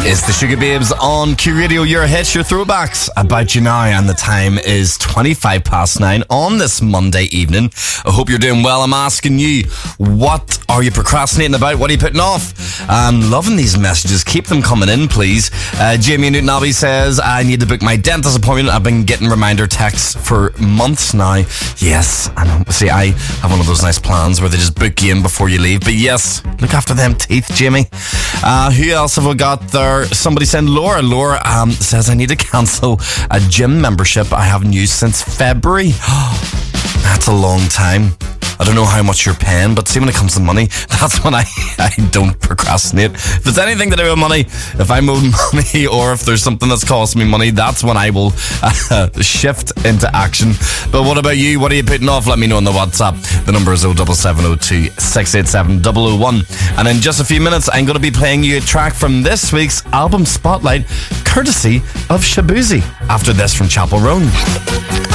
It's the Sugar Babes on Q Radio, your hits, your throwbacks. About you now, and the time is 9:25 on this Monday evening. I hope you're doing well. I'm asking you, what are you procrastinating about? What are you putting off? I'm loving these messages. Keep them coming in, please. Jamie Newton Abbey says, I need to book my dentist appointment. I've been getting reminder texts for months now. Yes, I know. See, I have one of those nice plans where they just book you in before you leave. But yes, look after them teeth, Jamie. Who else have we got there? Somebody sent Laura. Laura says, I need to cancel a gym membership I haven't used since February. That's a long time. I don't know how much you're paying, but see, when it comes to money, that's when I don't procrastinate. If it's anything to do with money, if I'm owed money or if there's something that's costing me money, that's when I will shift into action. But what about you? What are you putting off? Let me know on the WhatsApp. The number is 07702 687 001. And in just a few minutes, I'm going to be playing you a track from this week's album Spotlight, courtesy of Shabuzi. After this from Chapel Roan.